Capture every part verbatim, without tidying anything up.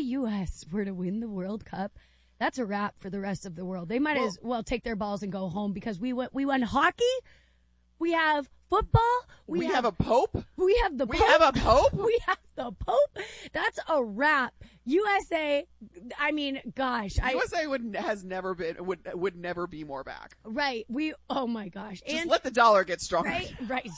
U S were to win the World Cup, that's a wrap for the rest of the world. They might well, as well take their balls and go home because we went, we won hockey. We have football. We, we have, have a pope. We have the we pope. have a pope. We have the pope. That's a wrap. U S A. I mean, gosh. U S A I, would has never been would would never be more back. Right. We. Oh my gosh. Just and, let the dollar get stronger. Right. Right.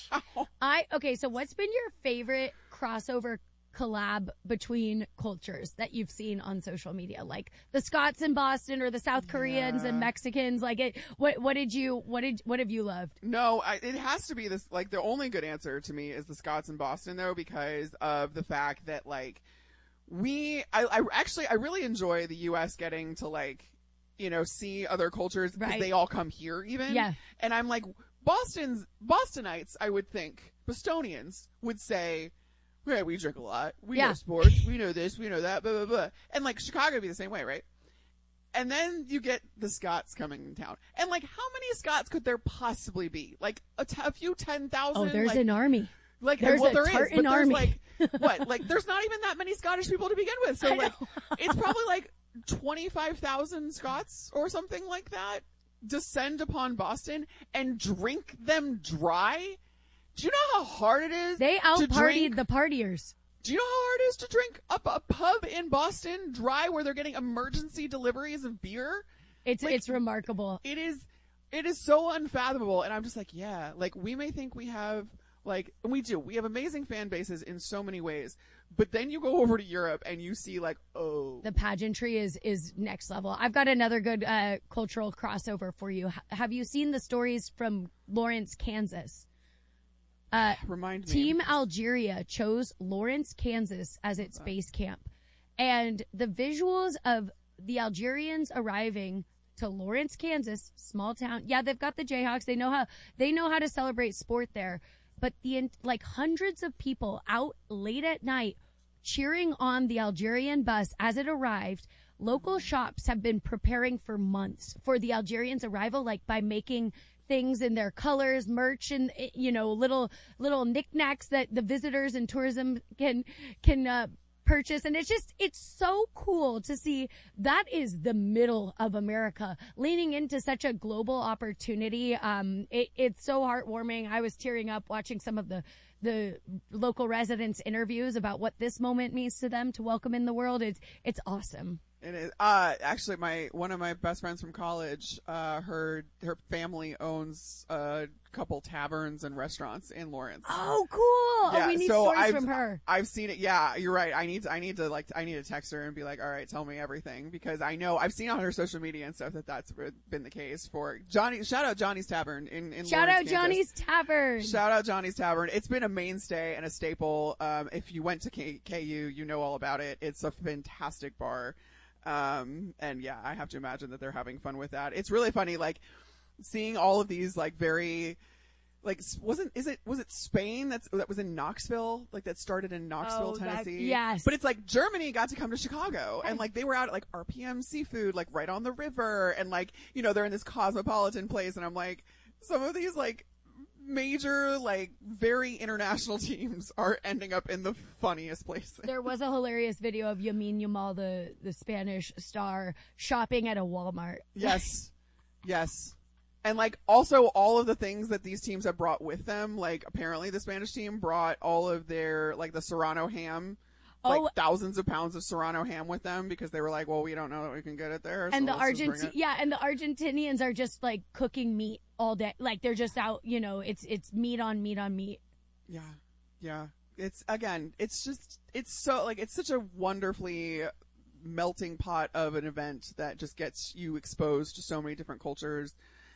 I. Okay. So, what's been your favorite crossover collab between cultures that you've seen on social media, like the Scots in Boston or the South Koreans yeah. and Mexicans? Like it, what, what did you, what did, what have you loved? No, I, it has to be this, like the only good answer to me is the Scots in Boston though, because of the fact that like we, I, I actually, I really enjoy the U S getting to like, you know, see other cultures because right. they all come here even. Yeah. And I'm like, Boston's, Bostonites, I would think, Bostonians would say, yeah, we drink a lot. We yeah. know sports. We know this. We know that. Blah, blah, blah. And, like, Chicago would be the same way, right? And then you get the Scots coming in town. And, like, how many Scots could there possibly be? Like, a, t- a few ten thousand? Oh, there's like, an army. Like, there's well, a there is. But there's, army. like, what? Like, there's not even that many Scottish people to begin with. So, like, it's probably, like, twenty-five thousand Scots or something like that descend upon Boston and drink them dry. Do you know how hard it is? They out-partied the partiers. Do you know how hard it is to drink up a pub in Boston dry where they're getting emergency deliveries of beer? It's like, it's remarkable. It is it is so unfathomable. And I'm just like, yeah, like we may think we have like and we do. We have amazing fan bases in so many ways. But then you go over to Europe and you see like, oh. The pageantry is, is next level. I've got another good uh, cultural crossover for you. H- have you seen the stories from Lawrence, Kansas? Uh, Remind me. Team Algeria chose Lawrence, Kansas as its base camp. And the visuals of the Algerians arriving to Lawrence, Kansas, small town. Yeah, they've got the Jayhawks. They know how, they know how to celebrate sport there. But the, like hundreds of people out late at night cheering on the Algerian bus as it arrived. Local shops have been preparing for months for the Algerians' arrival, like by making things in their colors, merch, and, you know, little, little knickknacks that the visitors and tourism can, can, uh, purchase. And it's just, it's so cool to see that is the middle of America leaning into such a global opportunity. Um, it, it's so heartwarming. I was tearing up watching some of the, the local residents' interviews about what this moment means to them to welcome in the world. It's, it's awesome. It is. Uh, actually, my one of my best friends from college, uh, her her family owns a couple taverns and restaurants in Lawrence. Oh, cool! Yeah, oh, we need so stories I've, from her. I've seen it. Yeah, you're right. I need to, I need to like I need to text her and be like, all right, tell me everything, because I know I've seen on her social media and stuff that that's been the case for Johnny. Shout out Johnny's Tavern in in Shout Lawrence, out Kansas. Johnny's Tavern. Shout out Johnny's Tavern. It's been a mainstay and a staple. Um, if you went to K- KU, you know all about it. It's a fantastic bar. Um, and yeah, I have to imagine that they're having fun with that. It's really funny, like, seeing all of these, like, very, like, wasn't, is it, was it Spain that's, that was in Knoxville? Like, that started in Knoxville, oh, Tennessee? That, yes. But it's like, Germany got to come to Chicago, and, like, they were out at, like, R P M Seafood, like, right on the river, and, like, you know, they're in this cosmopolitan place, and I'm like, some of these, like, major, like, very international teams are ending up in the funniest places. There was a hilarious video of Yamin Yamal, the, the Spanish star, shopping at a Walmart. Yes. Yes. And, like, also all of the things that these teams have brought with them, like, apparently the Spanish team brought all of their, like, the Serrano ham, like, oh, thousands of pounds of Serrano ham with them, because they were like, well, we don't know that we can get it there. And so the Argent- Argent, yeah, and the Argentinians are just, like, cooking meat all day. Like, they're just out, you know, it's, it's meat on meat on meat. Yeah. Yeah. It's, again, it's just, it's so, like, it's such a wonderfully melting pot of an event that just gets you exposed to so many different cultures.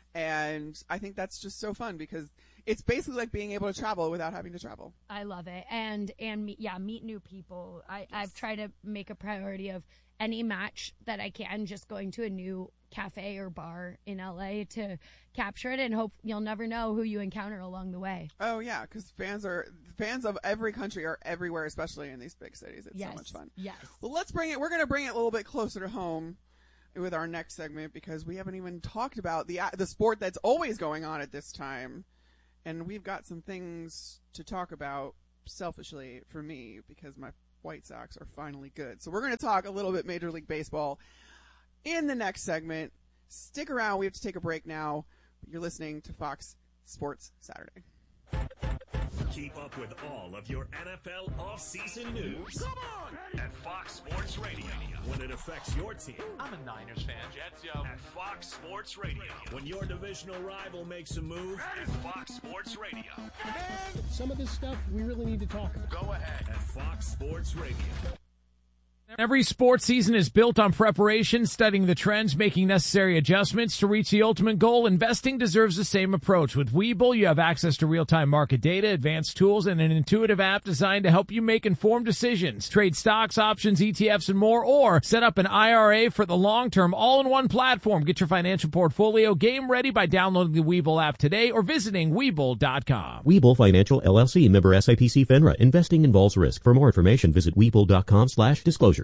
And I think that's just so fun, because it's basically like being able to travel without having to travel. I love it. And, and meet, yeah, meet new people. I, yes. I've tried to make a priority of any match that I can, just going to a new cafe or bar in L A to capture it, and hope you'll never know who you encounter along the way. Oh yeah, because fans are fans of every country are everywhere, especially in these big cities. It's yes. so much fun. Yes. Well, let's bring it. We're going to bring it a little bit closer to home with our next segment, because we haven't even talked about the the sport that's always going on at this time, and we've got some things to talk about. Selfishly for me, because my White Sox are finally good. So we're going to talk a little bit Major League Baseball in the next segment. Stick around. We have to take a break now. You're listening to Fox Sports Saturday. Keep up with all of your N F L offseason news. Come on! At Fox Sports Radio. When it affects your team. I'm a Niners fan. Jets, yo. At Fox Sports Radio. When your divisional rival makes a move. At Fox Sports Radio. And some of this stuff we really need to talk about. Go ahead. At Fox Sports Radio. Every sports season is built on preparation, studying the trends, making necessary adjustments to reach the ultimate goal. Investing deserves the same approach. With Webull, you have access to real-time market data, advanced tools, and an intuitive app designed to help you make informed decisions. Trade stocks, options, E T Fs, and more, or set up an I R A for the long term, all-in-one platform. Get your financial portfolio game ready by downloading the Webull app today or visiting Webull dot com. Webull Financial, L L C, member S I P C FINRA. Investing involves risk. For more information, visit Webull dot com slash disclosures.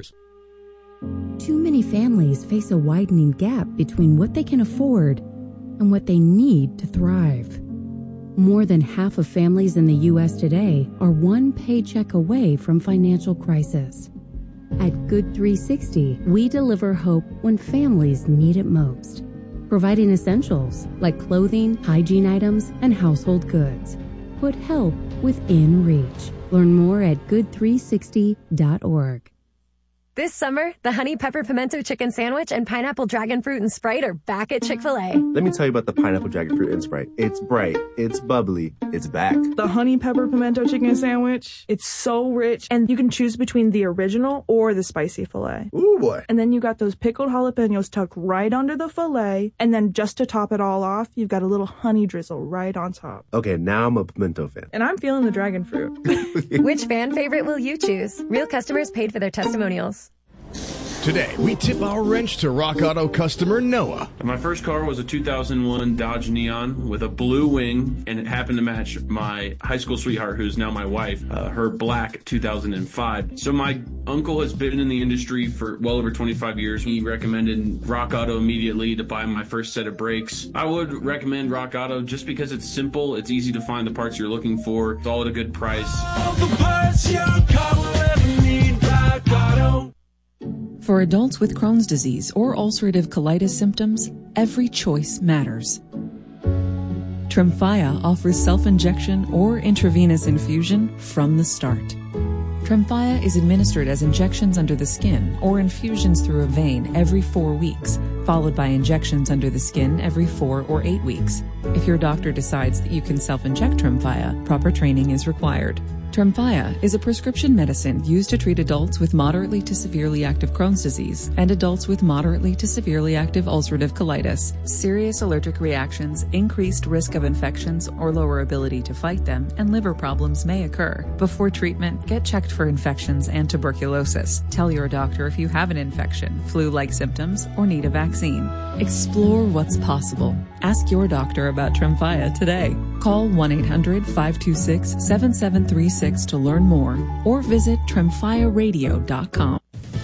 Too many families face a widening gap between what they can afford and what they need to thrive. More than half of families in the U S today are one paycheck away from financial crisis. At Good three sixty, we deliver hope when families need it most, providing essentials like clothing, hygiene items, and household goods. Put help within reach. Learn more at good three sixty dot org. This summer, the Honey Pepper Pimento Chicken Sandwich and Pineapple Dragon Fruit and Sprite are back at Chick-fil-A. Let me tell you about the Pineapple Dragon Fruit and Sprite. It's bright, it's bubbly, it's back. The Honey Pepper Pimento Chicken Sandwich, it's so rich, and you can choose between the original or the spicy filet. Ooh, boy. And then you got those pickled jalapenos tucked right under the filet, and then just to top it all off, you've got a little honey drizzle right on top. Okay, now I'm a pimento fan. And I'm feeling the dragon fruit. Which fan favorite will you choose? Real customers paid for their testimonials. Today, we tip our wrench to Rock Auto customer Noah. My first car was a two thousand one Dodge Neon with a blue wing, and it happened to match my high school sweetheart, who's now my wife, uh, her black two thousand five. So my uncle has been in the industry for well over twenty-five years. He recommended Rock Auto immediately to buy my first set of brakes. I would recommend Rock Auto just because it's simple, it's easy to find the parts you're looking for, it's all at a good price. All the parts your car will ever need, Rock Auto. For adults with Crohn's disease or ulcerative colitis symptoms, every choice matters. Tremfya offers self-injection or intravenous infusion from the start. Tremfya is administered as injections under the skin or infusions through a vein every four weeks, followed by injections under the skin every four or eight weeks. If your doctor decides that you can self-inject Tremfya, proper training is required. Tremfya is a prescription medicine used to treat adults with moderately to severely active Crohn's disease and adults with moderately to severely active ulcerative colitis. Serious allergic reactions, increased risk of infections or lower ability to fight them, and liver problems may occur. Before treatment, get checked for infections and tuberculosis. Tell your doctor if you have an infection, flu-like symptoms, or need a vaccine. Explore what's possible. Ask your doctor about Tremfya today. Call one eight hundred five two six seven seven three six to learn more, or visit tremfya radio dot com.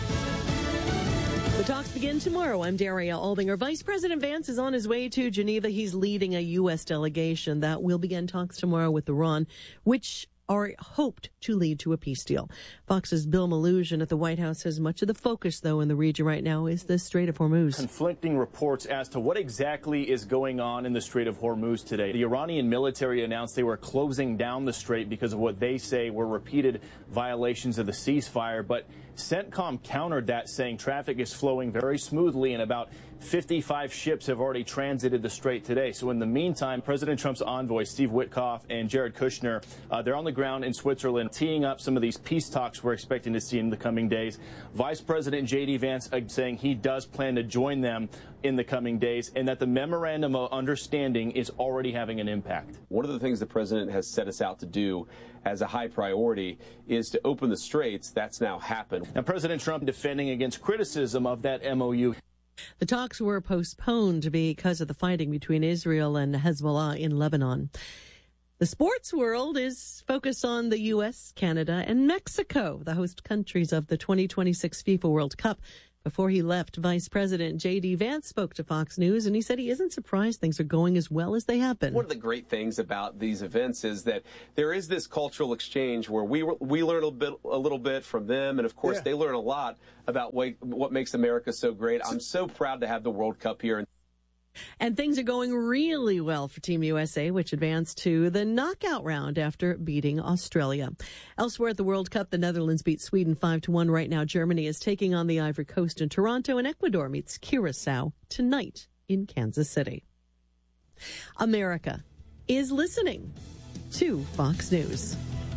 The talks begin tomorrow. I'm Daria Aldinger. Vice President Vance is on his way to Geneva. He's leading a U S delegation that will begin talks tomorrow with Iran, which are hoped to lead to a peace deal. Fox's Bill Malugin at the White House says much of the focus, though, in the region right now is the Strait of Hormuz. Conflicting reports as to what exactly is going on in the Strait of Hormuz today. The Iranian military announced they were closing down the strait because of what they say were repeated violations of the ceasefire, but CENTCOM countered that, saying traffic is flowing very smoothly and about fifty-five ships have already transited the strait today. So in the meantime, President Trump's envoy, Steve Witkoff, and Jared Kushner, uh, they're on the ground in Switzerland teeing up some of these peace talks we're expecting to see in the coming days. Vice President J D Vance uh, saying he does plan to join them in the coming days and that the memorandum of understanding is already having an impact. One of the things the president has set us out to do as a high priority is to open the straits. That's now happened. Now, President Trump defending against criticism of that M O U. The talks were postponed because of the fighting between Israel and Hezbollah in Lebanon. The sports world is focused on the U S, Canada, and Mexico, the host countries of the twenty twenty-six FIFA World Cup. Before he left, Vice President J D. Vance spoke to Fox News, and he said he isn't surprised things are going as well as they have been. One of the great things about these events is that there is this cultural exchange where we we learn a bit, a little bit from them, and of course yeah. they learn a lot about what, what makes America so great. I'm so proud to have the World Cup here. And things are going really well for Team U S A, which advanced to the knockout round after beating Australia. Elsewhere at the World Cup, the Netherlands beat Sweden five to one. Right now, Germany is taking on the Ivory Coast in Toronto, and Ecuador meets Curacao tonight in Kansas City. America is listening to Fox News.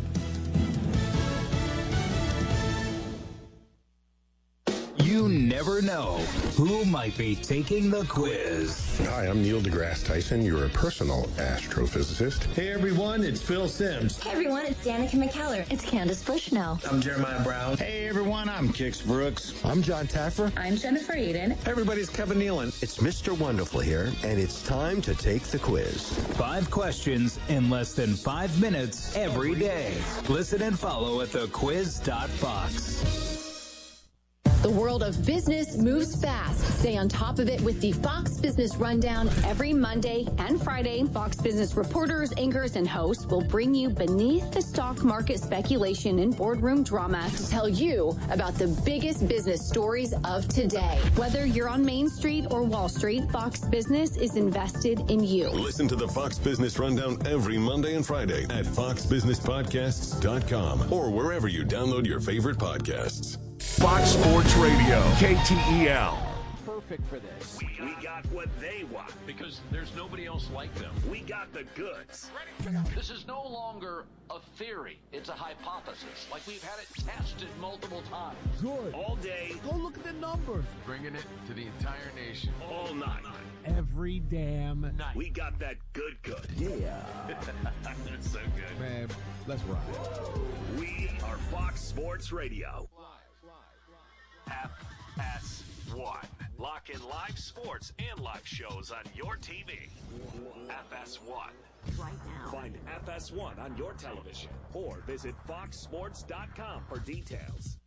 You never know who might be taking the quiz. Hi, I'm Neil deGrasse Tyson, your personal astrophysicist. Hey everyone, it's Phil Simms. Hey everyone, it's Danica McKellar. It's Candace Bushnell. I'm Jeremiah Brown. Hey everyone, I'm Kix Brooks. I'm John Taffer. I'm Jennifer Eden. Hey everybody, it's Kevin Nealon. It's Mister Wonderful here, and it's time to take the quiz. Five questions in less than five minutes every day. Listen and follow at the quiz dot fox. The world of business moves fast. Stay on top of it with the Fox Business Rundown every Monday and Friday. Fox Business reporters, anchors, and hosts will bring you beneath the stock market speculation and boardroom drama to tell you about the biggest business stories of today. Whether you're on Main Street or Wall Street, Fox Business is invested in you. Listen to the Fox Business Rundown every Monday and Friday at fox business podcasts dot com or wherever you download your favorite podcasts. Fox Sports Radio, K T E L. Perfect for this. We, we got what they want because there's nobody else like them. We got the goods. This is no longer a theory. It's a hypothesis. Like we've had it tested multiple times. Good. All day. Go look at the numbers. Bringing it to the entire nation. All night. Every damn night. We got that good good. Yeah. That's so good. Man, let's ride. We are Fox Sports Radio. F S one. Lock in live sports and live shows on your T V. F S one. Right now. Find F S one on your television or visit fox sports dot com for details.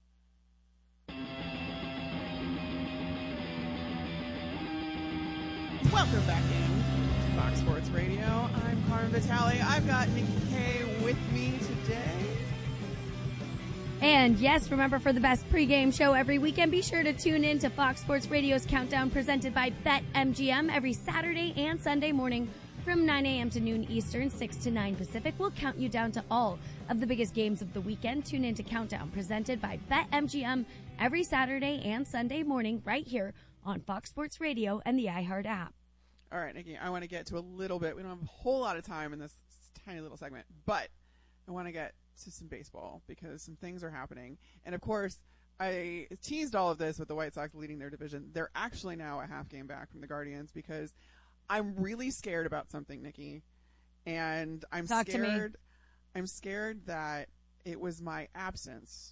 Welcome back in to Fox Sports Radio. I'm Carmen Vitale. I've got Nikki K with me today. And yes, remember, for the best pregame show every weekend, be sure to tune in to Fox Sports Radio's Countdown presented by BetMGM every Saturday and Sunday morning from nine a.m. to noon Eastern, six to nine Pacific. We'll count you down to all of the biggest games of the weekend. Tune in to Countdown presented by BetMGM every Saturday and Sunday morning right here on Fox Sports Radio and the iHeart app. All right, Nikki, I want to get to a little bit. We don't have a whole lot of time in this tiny little segment, but I want to get to some baseball because some things are happening. And of course, I teased all of this with the White Sox leading their division. They're actually now a half game back from the Guardians because I'm really scared about something, Nikki. And I'm Talk scared I'm scared that it was my absence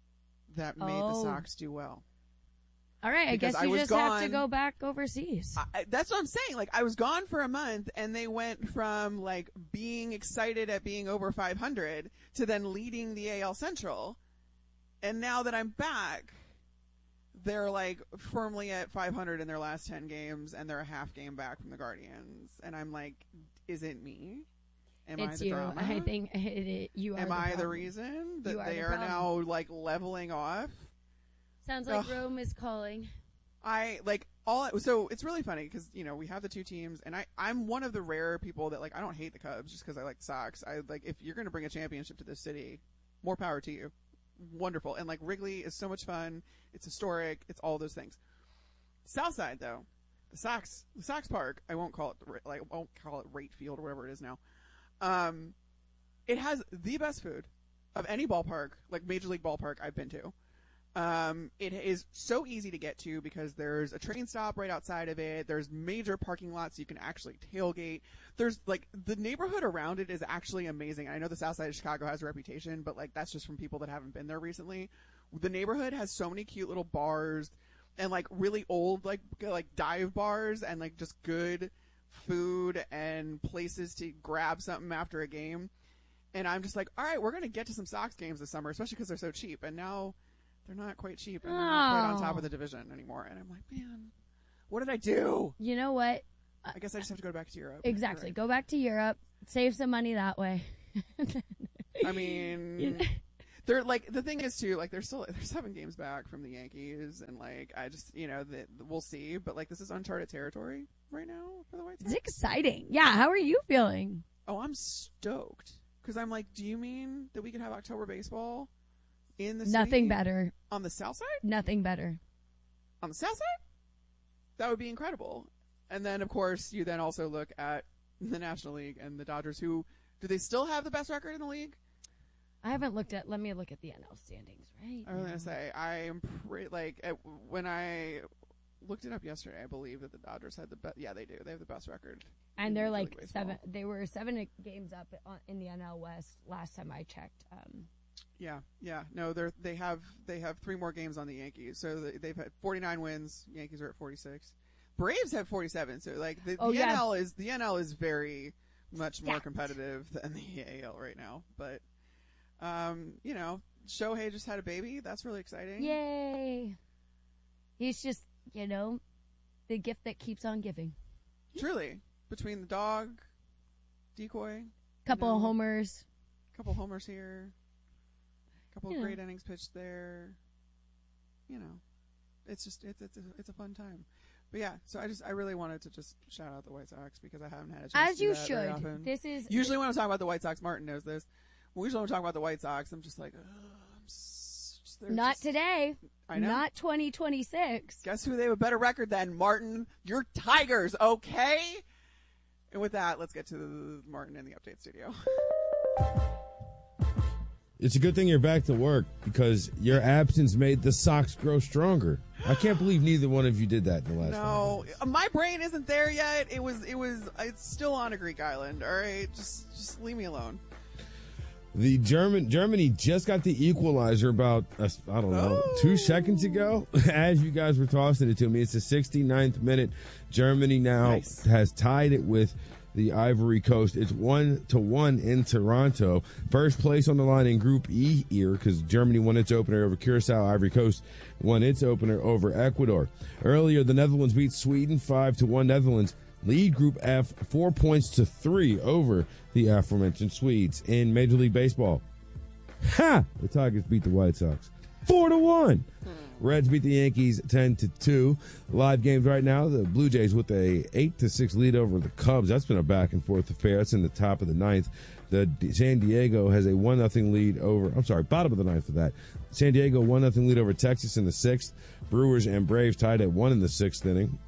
that made oh. the Sox do well. All right, I Because guess I you was just gone, have to go back overseas. I, that's what I'm saying. Like, I was gone for a month, and they went from, like, being excited at being over five hundred to then leading the A L Central. And now that I'm back, they're, like, firmly at five hundred in their last ten games, and they're a half game back from the Guardians. And I'm like, is it me? Am it's I the you. drama? I think it, it, you are Am the I problem. the reason that are they the are problem. now, like, leveling off? Sounds like Ugh. Rome is calling. I like all so it's really funny because you know we have the two teams and I I'm one of the rare people that like I don't hate the Cubs just because I like the Sox. I like if you're going to bring a championship to this city, more power to you. Wonderful. And like Wrigley is so much fun. It's historic. It's all those things. South side though, the Sox the Sox Park. I won't call it the, like I won't call it Rate Field or whatever it is now. Um, it has the best food of any ballpark, like Major League ballpark I've been to. Um, it is so easy to get to because there's a train stop right outside of it. There's major parking lots you can actually tailgate. There's like the neighborhood around it is actually amazing. I know the South Side of Chicago has a reputation, but like that's just from people that haven't been there recently. The neighborhood has so many cute little bars and like really old like like dive bars and like just good food and places to grab something after a game. And I'm just like, all right, we're gonna get to some Sox games this summer, especially because they're so cheap. And now They're not quite cheap, and they're not quite on top of the division anymore. And I'm like, man, what did I do? You know what? I guess I just have to go back to Europe. Exactly. Right. Go back to Europe. Save some money that way. I mean, they're like, the thing is too, like they're still, they're seven games back from the Yankees, and like, I just, you know, the, we'll see, but like this is uncharted territory right now for the White Sox. It's exciting. Yeah. How are you feeling? Oh, I'm stoked. Cause I'm like, do you mean that we could have October baseball in the city? Nothing better. On the south side? Nothing better. On the south side? That would be incredible. And then, of course, you then also look at the National League and the Dodgers, who, do they still have the best record in the league? I haven't looked at, let me look at the N L standings, right? I was going to say, I am pretty, like, at, when I looked it up yesterday, I believe that the Dodgers had the best, yeah, they do. They have the best record. And they're like seven, they were seven games up in the N L West last time I checked. Um, Yeah, yeah. No, they're they have they have three more games on the Yankees. So they, they've had forty-nine wins. Yankees are at forty-six. Braves have forty-seven. So like the, oh, the yeah. N L is the N L is very much Stacked. more competitive than the A L right now. But um, you know, Shohei just had a baby. That's really exciting. Yay! He's just, you know, the gift that keeps on giving. Truly, between the dog, decoy, couple you know, of homers, couple homers here. Couple Yeah. of great innings pitched there. You know, it's just it's it's a, it's a fun time. But yeah, so I just I really wanted to just shout out the White Sox because I haven't had a chance as to do you that very should. often. This is Usually when I'm talking about the White Sox, Martin knows this. When usually when I'm talking about the White Sox, I'm just like, Ugh, I'm s- just, they're not just, today. I know. Not twenty twenty-six. Guess who they have a better record than Martin? Your Tigers, okay? And with that, let's get to Martin in the update studio. It's a good thing you're back to work because your absence made the Sox grow stronger. I can't believe neither one of you did that in the last No, my brain isn't there yet. It was, it was, it's still on a Greek island. All right, just, just leave me alone. The German Germany just got the equalizer about, uh, I don't know, oh. two seconds ago. As you guys were tossing it to me, it's the sixty-ninth minute. Germany now nice. has tied it with the Ivory Coast. It's one to one in Toronto. First place on the line in Group E here because Germany won its opener over Curacao. Ivory Coast won its opener over Ecuador. Earlier, the Netherlands beat Sweden five to one. Netherlands lead Group F four points to three over the aforementioned Swedes. In Major League Baseball, ha! The Tigers beat the White Sox four to one. Reds beat the Yankees ten to two. Live games right now, the Blue Jays with a eight to six lead over the Cubs. That's been a back and forth affair. That's in the top of the ninth. The San Diego has a one nothing lead over, I'm sorry, bottom of the ninth for that. San Diego one nothing lead over Texas in the sixth. Brewers and Braves tied at one in the sixth inning.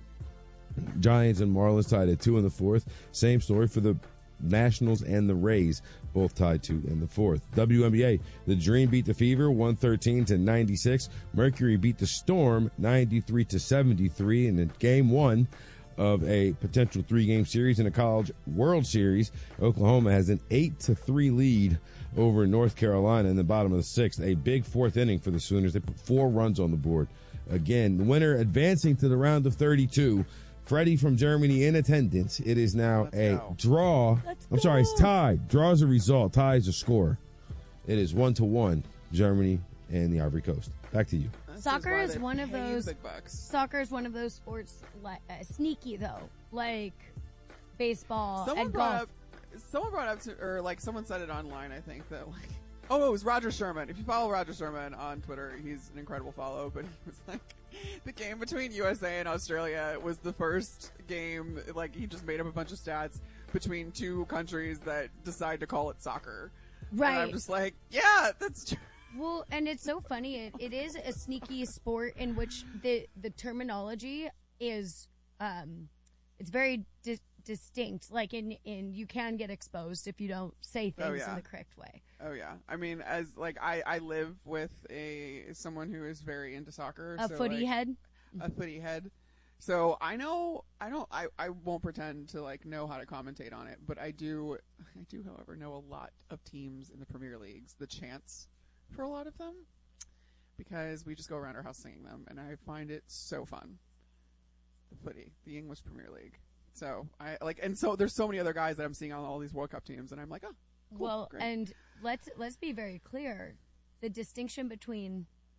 Giants and Marlins tied at two in the fourth. Same story for the Nationals and the Rays, both tied two in the fourth. W N B A, the Dream beat the Fever one thirteen to ninety-six. Mercury beat the Storm ninety-three to seventy-three in game one of a potential three-game series in a College World Series. Oklahoma has an eight to three lead over North Carolina in the bottom of the sixth. A big fourth inning for the Sooners. They put four runs on the board. Again, the winner advancing to the round of thirty-two. Freddie from Germany in attendance. It is now Let's a go. draw. Let's I'm go. sorry, it's tied. Draw is a result. Tie is a score. It is one to one, Germany and the Ivory Coast. Back to you. This Soccer is, is one of those. Big bucks. Soccer is one of those sports, like uh, sneaky though, like baseball Someone and brought golf. up. Someone brought up to, or like someone said it online. I think that like. Oh, it was Roger Sherman. If you follow Roger Sherman on Twitter, he's an incredible follow. But he was like, the game between U S A and Australia was the first game. Like he just made up a bunch of stats between two countries that decide to call it soccer. Right. And I'm just like, yeah, that's true. Well, and it's so funny. It, it is a sneaky sport in which the the terminology is um, it's very di- distinct. Like in in you can get exposed if you don't say things Oh, yeah. in the correct way. Oh yeah, I mean, as like I, I live with a someone who is very into soccer, A so, footy like, head. a footy head. So I know I don't I, I won't pretend to like know how to commentate on it, but I do I do, however, know a lot of teams in the Premier Leagues, the chants for a lot of them, because we just go around our house singing them, and I find it so fun. The footy, the English Premier League. So I like, and so there's so many other guys that I'm seeing on all these World Cup teams, and I'm like, oh. Cool, well, great. and let's let's be very clear. The distinction between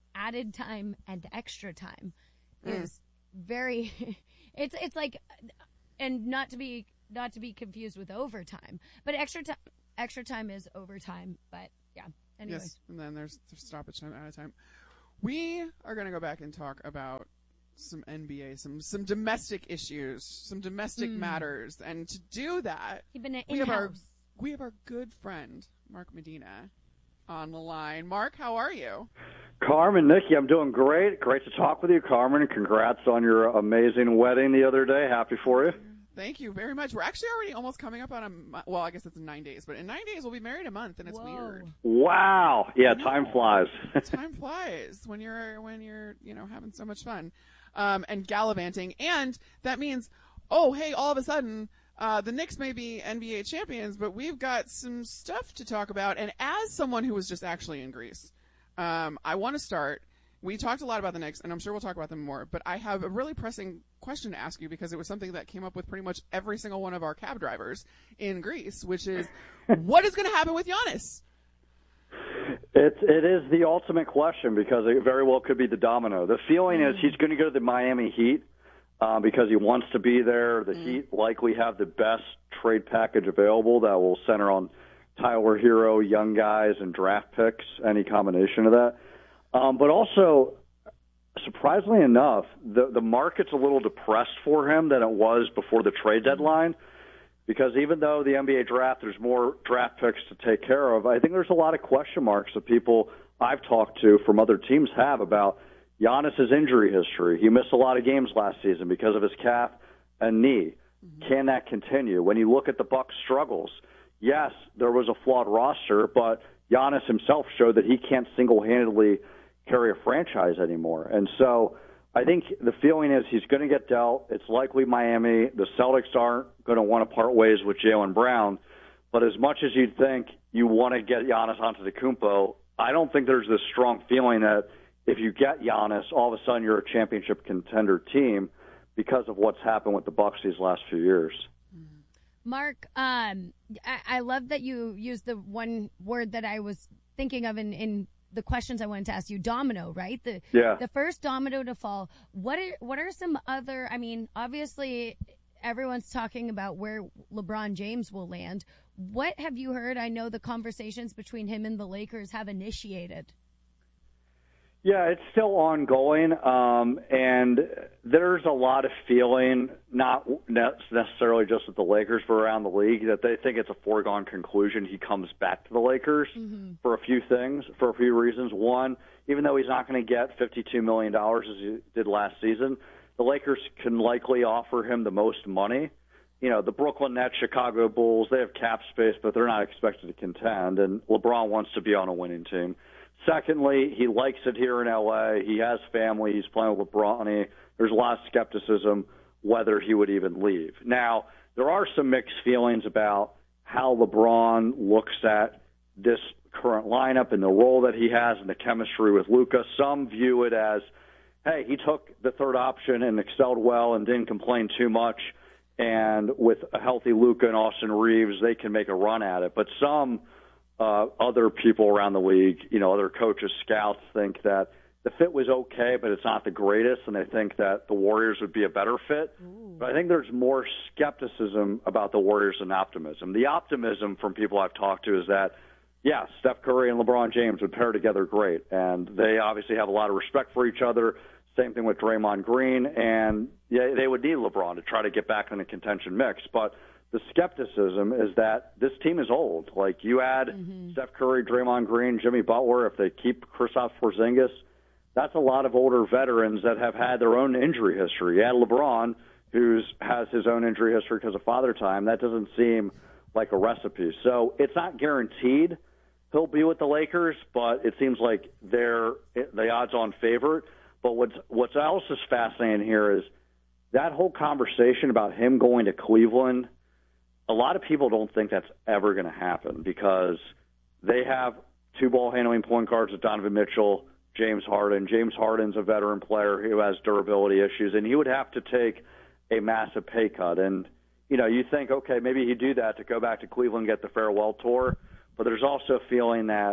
added time and extra time Mm. is very. It's it's like, and not to be not to be confused with overtime, but extra time extra time is overtime. But yeah, anyway. Yes, and then there's, there's stoppage time, out of time. We are going to go back and talk about some N B A, some some domestic issues, some domestic Mm. matters, and to do that, Keeping it we have our in-house. we have our good friend Mark Medina on the line. Mark, how are you? Carmen, Nikki, I'm doing great. Great to talk with you, Carmen. Congrats on your amazing wedding the other day. Happy for you. Thank you very much. We're actually already almost coming up on a mo- well, I guess it's in nine days, but in nine days we'll be married a month, and it's weird. Wow. Yeah, time flies. Time flies when you're when you're you know having so much fun, um, and gallivanting, and that means, oh hey, all of a sudden. Uh, the Knicks may be N B A champions, but we've got some stuff to talk about. And as someone who was just actually in Greece, um, I want to start. We talked a lot about the Knicks, and I'm sure we'll talk about them more. But I have a really pressing question to ask you because it was something that came up with pretty much every single one of our cab drivers in Greece, which is, what is going to happen with Giannis? It, it is the ultimate question because it very well could be the domino. The feeling is he's going to go to the Miami Heat. Uh, because he wants to be there. The mm. Heat likely have the best trade package available that will center on Tyler Hero, young guys, and draft picks, any combination of that. Um, but also, surprisingly enough, the, the market's a little depressed for him than it was before the trade deadline because even though the N B A draft, there's more draft picks to take care of, I think there's a lot of question marks that people I've talked to from other teams have about Giannis's injury history. He missed a lot of games last season because of his calf and knee. Mm-hmm. Can that continue? When you look at the Bucks' struggles, yes, there was a flawed roster, but Giannis himself showed that he can't single-handedly carry a franchise anymore. And so I think the feeling is he's going to get dealt. It's likely Miami. The Celtics aren't going to want to part ways with Jaylen Brown. But as much as you'd think you want to get Giannis onto the Antetokounmpo, I don't think there's this strong feeling that if you get Giannis, all of a sudden you're a championship contender team because of what's happened with the Bucks these last few years. Mark, um, I, I love that you used the one word that I was thinking of in, in the questions I wanted to ask you, domino, right? The yeah. the first domino to fall. What are, what are some other, I mean, obviously everyone's talking about where LeBron James will land. What have you heard? I know the conversations between him and the Lakers have initiated. Yeah, it's still ongoing, um, and there's a lot of feeling, not necessarily just with the Lakers, but around the league, that they think it's a foregone conclusion he comes back to the Lakers mm-hmm. for a few things, for a few reasons. One, even though he's not going to get fifty-two million dollars as he did last season, the Lakers can likely offer him the most money. You know, the Brooklyn Nets, Chicago Bulls, they have cap space, but they're not expected to contend, and LeBron wants to be on a winning team. Secondly, he likes it here in L A. He has family. He's playing with LeBron. There's a lot of skepticism whether he would even leave. Now, there are some mixed feelings about how LeBron looks at this current lineup and the role that he has and the chemistry with Luka. Some view it as, hey, he took the third option and excelled well and didn't complain too much. And with a healthy Luka and Austin Reeves, they can make a run at it. But some Uh, other people around the league, you know, other coaches, scouts think that the fit was okay, but it's not the greatest, and they think that the Warriors would be a better fit. Ooh. But I think there's more skepticism about the Warriors than optimism. The optimism from people I've talked to is that, yeah, Steph Curry and LeBron James would pair together great, and they obviously have a lot of respect for each other. Same thing with Draymond Green, and yeah, they would need LeBron to try to get back in the contention mix. But the skepticism is that this team is old. Like, you add mm-hmm. Steph Curry, Draymond Green, Jimmy Butler, if they keep Kristaps Porzingis, that's a lot of older veterans that have had their own injury history. You add LeBron, who has his own injury history because of father time. That doesn't seem like a recipe. So it's not guaranteed he'll be with the Lakers, but it seems like they're the odds-on favorite. But what's, what's else is fascinating here is that whole conversation about him going to Cleveland. A lot of people don't think that's ever going to happen because they have two ball-handling point guards with Donovan Mitchell, James Harden. James Harden's a veteran player who has durability issues, and he would have to take a massive pay cut. And, you know, you think, okay, maybe he'd do that to go back to Cleveland and get the farewell tour, but there's also a feeling that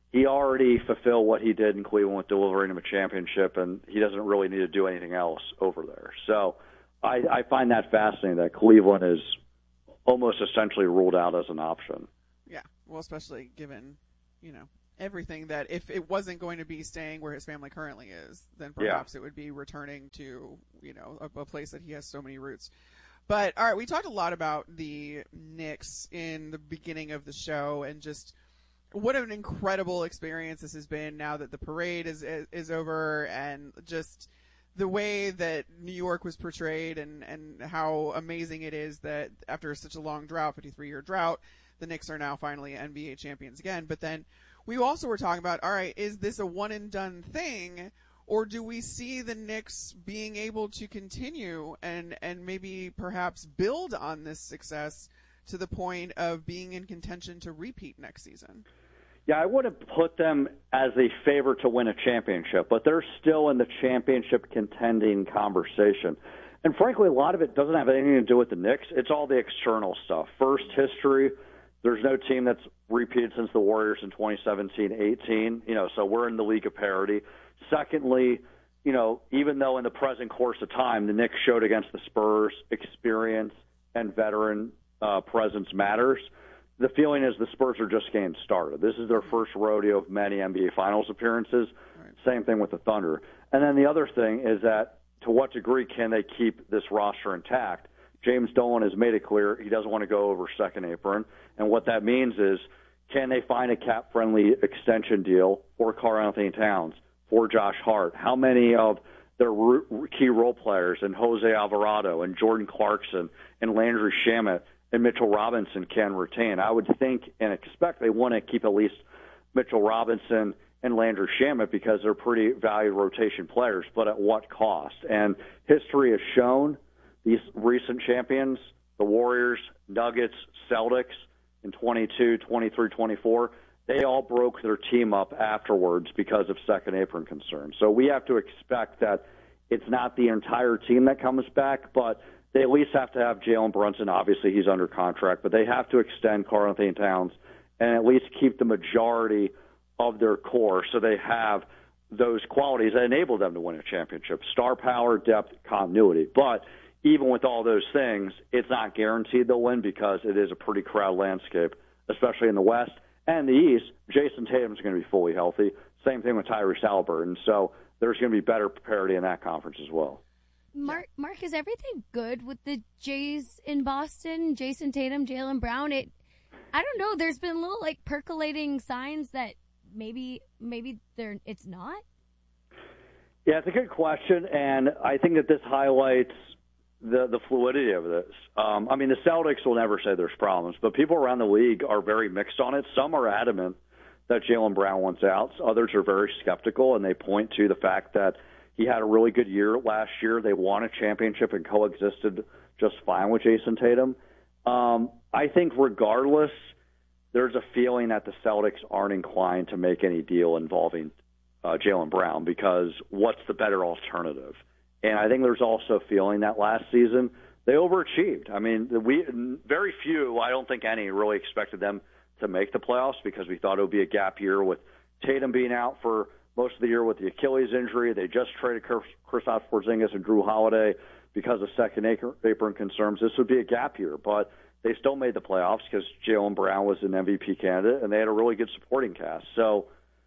he already fulfilled what he did in Cleveland with delivering him a championship, and he doesn't really need to do anything else over there. So I, I find that fascinating that Cleveland is almost essentially ruled out as an option. Yeah, well, especially given, you know, everything that if it wasn't going to be staying where his family currently is, then perhaps yeah. it would be returning to, you know, a, a place that he has so many roots. But, all right, we talked a lot about the Knicks in the beginning of the show and just what an incredible experience this has been now that the parade is is, is over, and just the way that New York was portrayed and, and how amazing it is that after such a long drought, fifty-three-year drought, the Knicks are now finally N B A champions again. But then we also were talking about, all right, is this a one-and-done thing, or do we see the Knicks being able to continue and, and maybe perhaps build on this success to the point of being in contention to repeat next season? Yeah, I wouldn't put them as a favorite to win a championship, but they're still in the championship contending conversation. And frankly, a lot of it doesn't have anything to do with the Knicks. It's all the external stuff. First, history. There's no team that's repeated since the Warriors in twenty seventeen eighteen, you know, so we're in the league of parity. Secondly, you know, even though in the present course of time the Knicks showed against the Spurs experience and veteran uh, presence matters, the feeling is the Spurs are just getting started. This is their first rodeo of many N B A Finals appearances. Right. Same thing with the Thunder. And then the other thing is that to what degree can they keep this roster intact? James Dolan has made it clear he doesn't want to go over second apron. And what that means is, can they find a cap-friendly extension deal for Karl-Anthony Towns, for Josh Hart? How many of their key role players, and Jose Alvarado, and Jordan Clarkson, and Landry Shamet, and Mitchell Robinson can retain? I would think and expect they want to keep at least Mitchell Robinson and Landry Shamet because they're pretty valued rotation players, but at what cost? And history has shown these recent champions, the Warriors, Nuggets, Celtics, in twenty-two, twenty-three, twenty-four, they all broke their team up afterwards because of second apron concerns. So we have to expect that it's not the entire team that comes back, but they at least have to have Jalen Brunson. Obviously, he's under contract, but they have to extend Karl-Anthony Towns and at least keep the majority of their core so they have those qualities that enable them to win a championship: star power, depth, continuity. But even with all those things, it's not guaranteed they'll win because it is a pretty crowded landscape, especially in the West and the East. Jason Tatum's going to be fully healthy. Same thing with Tyrese Haliburton. So there's going to be better parity in that conference as well. Mark, Mark, is everything good with the Jays in Boston? Jason Tatum, Jaylen Brown. It, I don't know. There's been little like percolating signs that maybe, maybe they're. It's not. Yeah, it's a good question, and I think that this highlights the the fluidity of this. Um, I mean, the Celtics will never say there's problems, but people around the league are very mixed on it. Some are adamant that Jaylen Brown wants out. Others are very skeptical, and they point to the fact that he had a really good year last year. They won a championship and coexisted just fine with Jason Tatum. Um, I think regardless, there's a feeling that the Celtics aren't inclined to make any deal involving uh, Jaylen Brown because what's the better alternative? And I think there's also a feeling that last season they overachieved. I mean, we very few, I don't think any, really expected them to make the playoffs because we thought it would be a gap year with Tatum being out for most of the year with the Achilles injury. They just traded Kristaps Porzingis and Drew Holiday because of second apron concerns. This would be a gap year, but they still made the playoffs because Jaylen Brown was an M V P candidate, and they had a really good supporting cast. So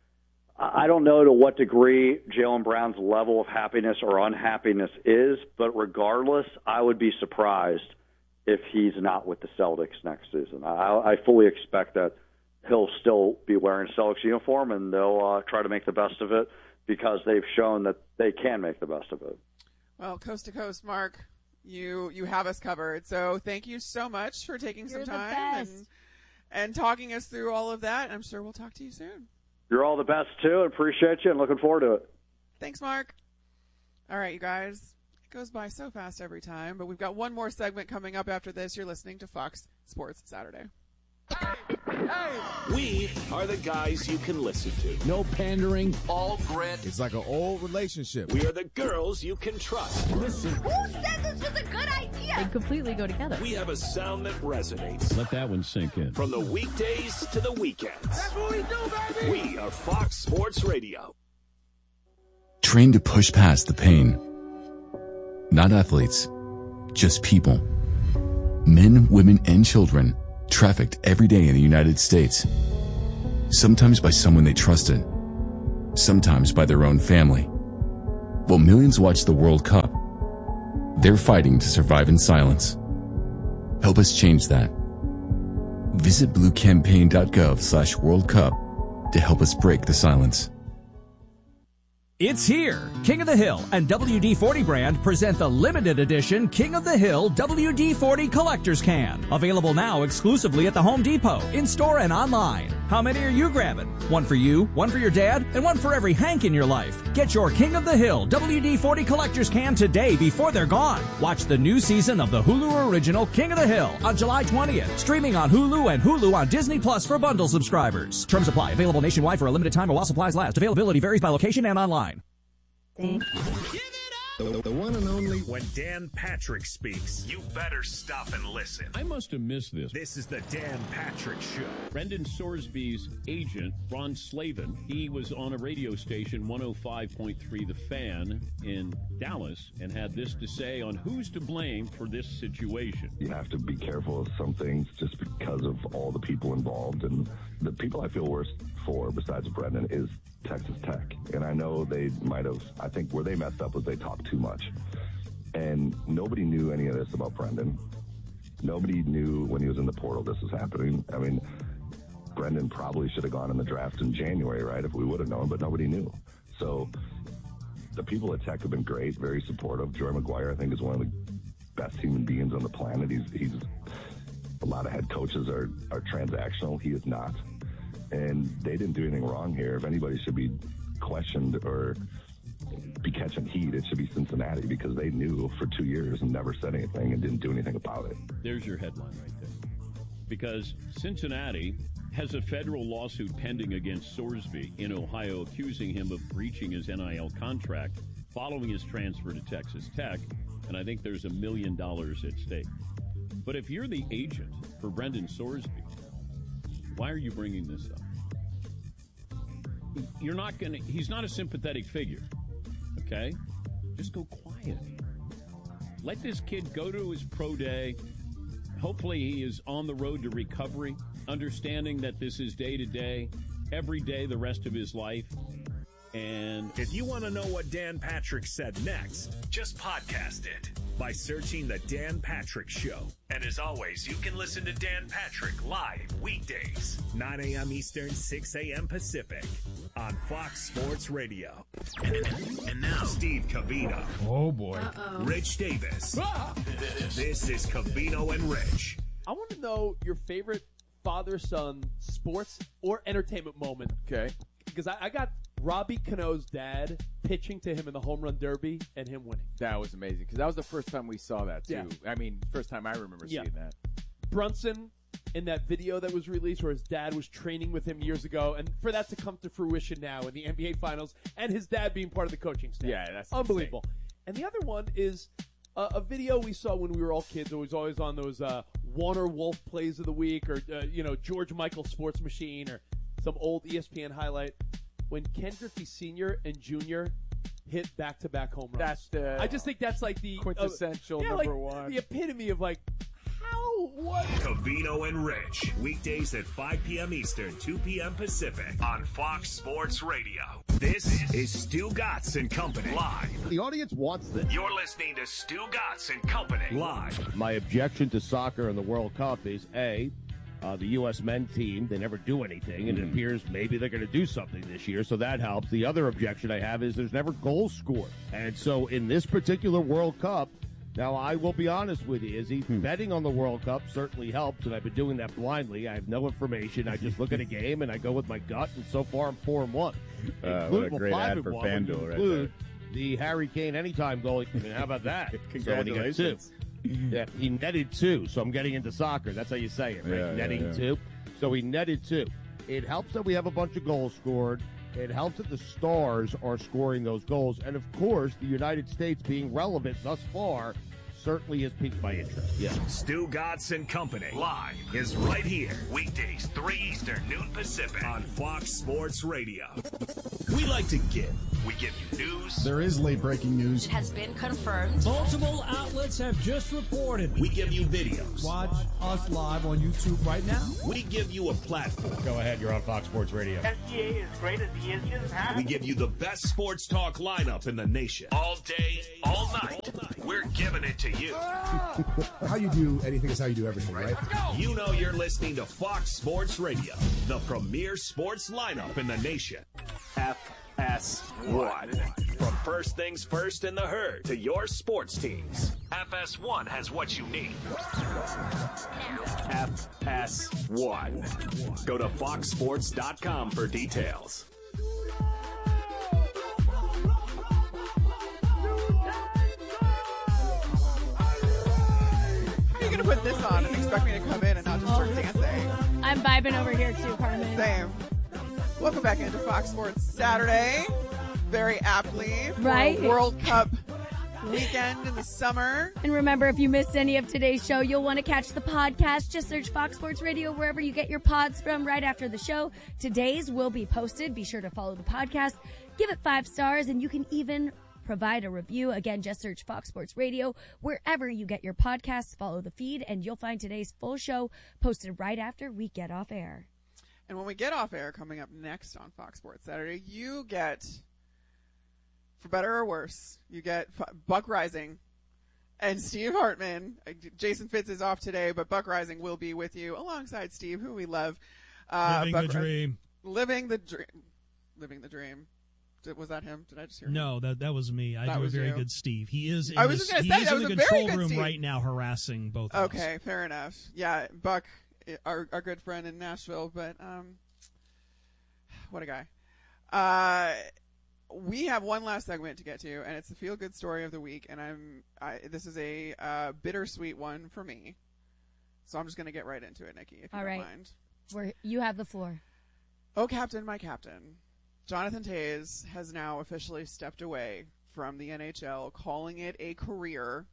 I don't know to what degree Jaylen Brown's level of happiness or unhappiness is, but regardless, I would be surprised if he's not with the Celtics next season. I, I fully expect that he'll still be wearing a Celtics uniform, and they'll uh, try to make the best of it because they've shown that they can make the best of it. Well, coast to coast, Mark, you you have us covered. So thank you so much for taking You're some the time best. and and talking us through all of that. I'm sure we'll talk to you soon. You're all the best, too. Appreciate you and looking forward to it. Thanks, Mark. All right, you guys. It goes by so fast every time, but we've got one more segment coming up after this. You're listening to Fox Sports Saturday. We are the guys you can listen to. No pandering. All grit. It's like an old relationship. We are the girls you can trust. Listen. Who said this was a good idea? They completely go together. We have a sound that resonates. Let that one sink in. From the weekdays to the weekends. That's what we do, baby! We are Fox Sports Radio. Trained to push past the pain. Not athletes, just people. Men, women, and children trafficked every day in the United States. Sometimes by someone they trusted. Sometimes by their own family. While millions watch the World Cup, they're fighting to survive in silence. Help us change that. Visit bluecampaign.gov slash World Cup to help us break the silence. It's here. King of the Hill and W D forty brand present the limited edition King of the Hill W D forty Collector's Can. Available now exclusively at the Home Depot, in-store and online. How many are you grabbing? One for you, one for your dad, and one for every Hank in your life. Get your King of the Hill W D forty Collector's Can today before they're gone. Watch the new season of the Hulu original King of the Hill on July twentieth. Streaming on Hulu and Hulu on Disney Plus for bundle subscribers. Terms apply. Available nationwide for a limited time while supplies last. Availability varies by location and online. The, the one and only. When Dan Patrick speaks, you better stop and listen. I must have missed this. This is the Dan Patrick Show. Brendan Sorsby's agent, Ron Slavin, he was on a radio station, one oh five point three The Fan in Dallas, and had this to say on who's to blame for this situation. You have to be careful of some things just because of all the people involved. And the people I feel worst for, besides Brendan, is Texas Tech. And I know they might have, I think where they messed up was they talked too much. And nobody knew any of this about Brendan. Nobody knew when he was in the portal this was happening. I mean, Brendan probably should have gone in the draft in January, right, if we would have known, but nobody knew. So the people at Tech have been great, very supportive. Joey McGuire, I think, is one of the best human beings on the planet. He's, he's a lot of head coaches are, are transactional. He is not. And they didn't do anything wrong here. If anybody should be questioned or be catching heat, it should be Cincinnati, because they knew for two years and never said anything and didn't do anything about it. There's your headline right there. Because Cincinnati has a federal lawsuit pending against Sorsby in Ohio, accusing him of breaching his N I L contract following his transfer to Texas Tech, and I think there's a million dollars at stake. But if you're the agent for Brendan Sorsby, why are you bringing this up? You're not going to, he's not a sympathetic figure, okay? Just go quiet. Let this kid go to his pro day. Hopefully he is on the road to recovery, understanding that this is day to day, every day the rest of his life. And if you want to know what Dan Patrick said next, just podcast it by searching The Dan Patrick Show. And as always, you can listen to Dan Patrick live weekdays, nine a.m. Eastern, six a.m. Pacific on Fox Sports Radio. And now, Steve Covino. Oh, boy. Uh-oh. Rich Davis. Ah! This is Covino and Rich. I want to know your favorite father-son sports or entertainment moment. Okay. Because I, I got Robbie Cano's dad pitching to him in the home run derby and him winning. That was amazing because that was the first time we saw that too. Yeah. I mean, first time I remember Yeah. seeing that. Brunson in that video that was released where his dad was training with him years ago, and for that to come to fruition now in the N B A Finals and his dad being part of the coaching staff. Yeah, that's unbelievable. And the other one is uh, a video we saw when we were all kids. It was always on those uh, Warner Wolf plays of the week, or uh, you know, George Michael Sports Machine, or some old E S P N highlight when Ken Griffey Senior and Junior hit back-to-back home runs. That's the I just think that's like the quintessential uh, yeah, number like, one. the epitome of like how what. Covino and Rich, weekdays at five p.m. Eastern, two p.m. Pacific on Fox Sports Radio. This is Stu Gatz and Company live. The audience wants this. You're listening to Stu Gatz and Company live. My objection to soccer in the World Cup is A, uh, the U S men team, they never do anything, and it appears maybe they're going to do something this year, so that helps. The other objection I have is there's never goals scored. And so in this particular World Cup, now I will be honest with you, Izzy, hmm. betting on the World Cup certainly helps, and I've been doing that blindly. I have no information. I just look at a game, and I go with my gut, and so far I'm four and one. Uh, what a great ad for FanDuel right there. The Harry Kane anytime goal. I mean, how about that? Congratulations. So yeah, he netted two, so I'm getting into soccer. That's how you say it, right? Yeah, Netting yeah, yeah. two. So he netted two. It helps that we have a bunch of goals scored. It helps that the Stars are scoring those goals. And, of course, the United States being relevant thus far certainly has piqued my interest. Yeah. Stu Gatz and Company live is right here. Weekdays, three Eastern, noon Pacific on Fox Sports Radio. We like to give. We give you news. There is late breaking news. It has been confirmed. Multiple outlets have just reported. We give you videos. Watch us live on YouTube right now. We give you a platform. Go ahead, you're on Fox Sports Radio. S G A is great as he is. We give you the best sports talk lineup in the nation. All day, all night. We're giving it to you. How you do anything is how you do everything, right? You know you're listening to Fox Sports Radio, the premier sports lineup in the nation. F S one. From first things first in the herd to your sports teams, F S one has what you need. F S one. Go to fox sports dot com for details. You're gonna put this on and expect me to come in and not just start dancing. I'm vibing over here too, Carmen. Same. Welcome back into Fox Sports Saturday. Very aptly for Right. World Cup weekend in the summer. And remember, if you missed any of today's show, you'll want to catch the podcast. Just search Fox Sports Radio wherever you get your pods from right after the show. Today's will be posted. Be sure to follow the podcast. Give it five stars, and you can even provide a review. Again, just search Fox Sports Radio wherever you get your podcasts. Follow the feed, and you'll find today's full show posted right after we get off air. And when we get off air, coming up next on Fox Sports Saturday, you get, for better or worse, you get F- Buck Rising and Steve Hartman. Jason Fitz is off today, but Buck Rising will be with you alongside Steve, who we love. Uh, living Buck the dream. Ri- living the dream. Living the dream. Did, was that him? Did I just hear him? No, that that was me. I That do a was very you? good Steve. He is in, I was this, just he gonna say, is that in was the a very control good room Steve. right now harassing both of us. Okay, fair enough. Yeah, Buck, our our good friend in Nashville, but um, what a guy. Uh, we have one last segment to get to, and it's the feel good story of the week. And I'm, I, this is a uh, bittersweet one for me, so I'm just gonna get right into it, Nikki, if you All don't right. mind. Where you have the floor. Oh, Captain, my Captain. Jonathan Toews has now officially stepped away from the N H L, calling it a career.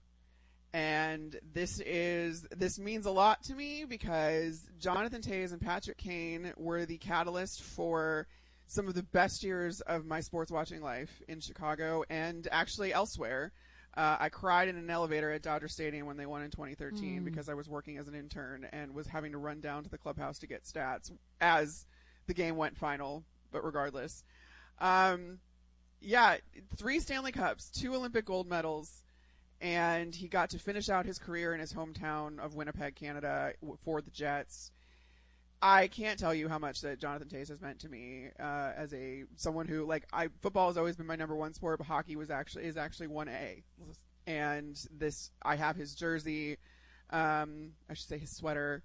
And this is this means a lot to me because Jonathan Toews and Patrick Kane were the catalyst for some of the best years of my sports watching life in Chicago and actually elsewhere. Uh, I cried in an elevator at Dodger Stadium when they won in twenty thirteen Mm. because I was working as an intern and was having to run down to the clubhouse to get stats as the game went final. But regardless, um, yeah, three Stanley Cups, two Olympic gold medals, and he got to finish out his career in his hometown of Winnipeg, Canada, for the Jets. I can't tell you how much that Jonathan Toews has meant to me uh, as a someone who like I football has always been my number one sport, but hockey was actually is actually one A, and this I have his jersey, um, I should say his sweater.